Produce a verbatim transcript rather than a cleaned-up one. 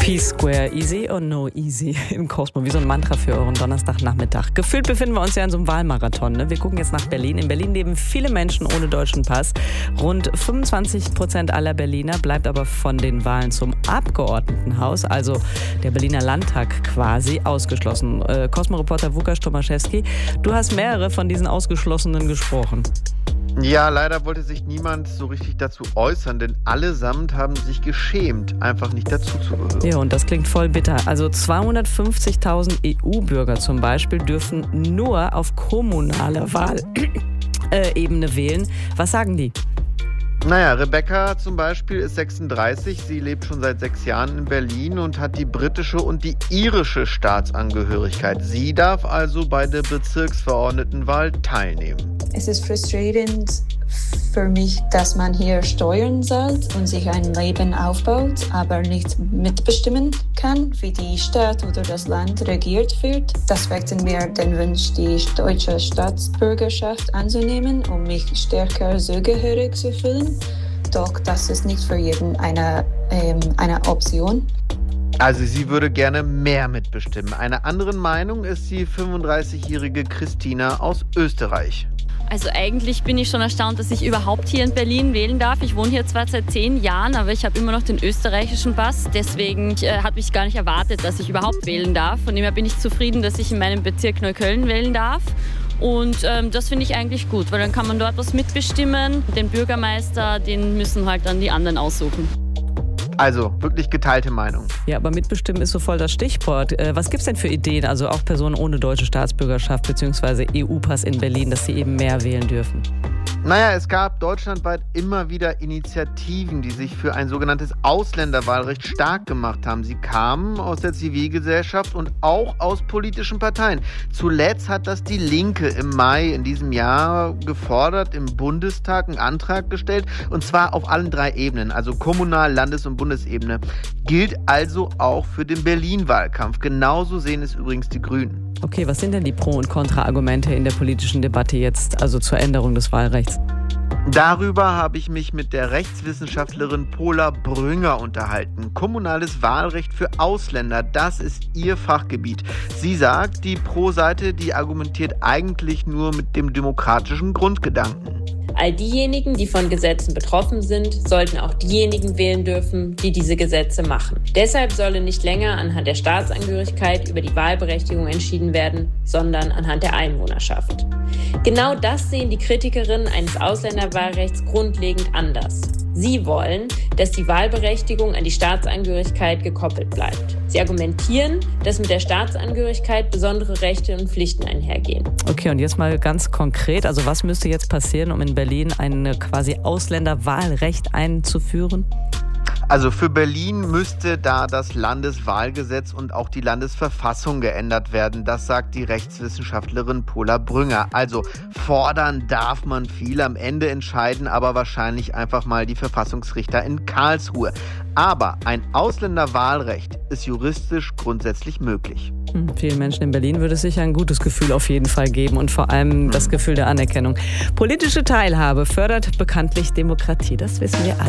P-Square, easy or no easy im Cosmo, wie so ein Mantra für euren Donnerstagnachmittag. Gefühlt befinden wir uns ja in so einem Wahlmarathon. Ne? Wir gucken jetzt nach Berlin. In Berlin leben viele Menschen ohne deutschen Pass. Rund fünfundzwanzig Prozent aller Berliner bleibt aber von den Wahlen zum Abgeordnetenhaus, also der Berliner Landtag quasi, ausgeschlossen. Äh, Cosmo-Reporter Łukasz Tomaszewski, du hast mehrere von diesen Ausgeschlossenen gesprochen. Ja, leider wollte sich niemand so richtig dazu äußern, denn allesamt haben sich geschämt, einfach nicht dazuzugehören. Ja, und das klingt voll bitter. Also zweihundertfünfzigtausend E U-Bürger zum Beispiel dürfen nur auf kommunaler Wahlebene wählen. Was sagen die? Naja, Rebecca zum Beispiel ist sechsunddreißig, sie lebt schon seit sechs Jahren in Berlin und hat die britische und die irische Staatsangehörigkeit. Sie darf also bei der Bezirksverordnetenwahl teilnehmen. Es ist frustrierend für mich, dass man hier steuern zahlt und sich ein Leben aufbaut, aber nicht mitbestimmen kann, wie die Stadt oder das Land regiert wird. Das weckt in mir den Wunsch, die deutsche Staatsbürgerschaft anzunehmen, um mich stärker zugehörig zu fühlen. Doch das ist nicht für jeden eine, ähm, eine Option. Also sie würde gerne mehr mitbestimmen. Einer anderen Meinung ist die fünfunddreißigjährige Christina aus Österreich. Also eigentlich bin ich schon erstaunt, dass ich überhaupt hier in Berlin wählen darf. Ich wohne hier zwar seit zehn Jahren, aber ich habe immer noch den österreichischen Pass. Deswegen äh, hat mich gar nicht erwartet, dass ich überhaupt wählen darf. Von dem her bin ich zufrieden, dass ich in meinem Bezirk Neukölln wählen darf. Und ähm, das finde ich eigentlich gut, weil dann kann man dort was mitbestimmen. Den Bürgermeister, den müssen halt dann die anderen aussuchen. Also wirklich geteilte Meinung. Ja, aber mitbestimmen ist so voll das Stichwort. Äh, was gibt's denn für Ideen, also auch Personen ohne deutsche Staatsbürgerschaft bzw. E U-Pass in Berlin, dass sie eben mehr wählen dürfen? Naja, es gab deutschlandweit immer wieder Initiativen, die sich für ein sogenanntes Ausländerwahlrecht stark gemacht haben. Sie kamen aus der Zivilgesellschaft und auch aus politischen Parteien. Zuletzt hat das die Linke im Mai in diesem Jahr gefordert, im Bundestag einen Antrag gestellt, und zwar auf allen drei Ebenen, also Kommunal-, Landes- und Bundesebene. Gilt also auch für den Berlin-Wahlkampf. Genauso sehen es übrigens die Grünen. Okay, was sind denn die Pro- und Kontra-Argumente in der politischen Debatte jetzt, also zur Änderung des Wahlrechts? Darüber habe ich mich mit der Rechtswissenschaftlerin Pola Brünger unterhalten. Kommunales Wahlrecht für Ausländer, das ist ihr Fachgebiet. Sie sagt, die Pro-Seite, die argumentiert eigentlich nur mit dem demokratischen Grundgedanken. All diejenigen, die von Gesetzen betroffen sind, sollten auch diejenigen wählen dürfen, die diese Gesetze machen. Deshalb solle nicht länger anhand der Staatsangehörigkeit über die Wahlberechtigung entschieden werden, sondern anhand der Einwohnerschaft. Genau das sehen die Kritikerinnen eines Ausländerwahlrechts grundlegend anders. Sie wollen, dass die Wahlberechtigung an die Staatsangehörigkeit gekoppelt bleibt. Sie argumentieren, dass mit der Staatsangehörigkeit besondere Rechte und Pflichten einhergehen. Okay, und jetzt mal ganz konkret, also was müsste jetzt passieren, um in Berlin ein quasi Ausländerwahlrecht einzuführen? Also für Berlin müsste da das Landeswahlgesetz und auch die Landesverfassung geändert werden. Das sagt die Rechtswissenschaftlerin Pola Brünger. Also fordern darf man viel, am Ende entscheiden aber wahrscheinlich einfach mal die Verfassungsrichter in Karlsruhe. Aber ein Ausländerwahlrecht ist juristisch grundsätzlich möglich. Hm, vielen Menschen in Berlin würde es sicher ein gutes Gefühl auf jeden Fall geben und vor allem das Gefühl der Anerkennung. Politische Teilhabe fördert bekanntlich Demokratie, das wissen wir alle.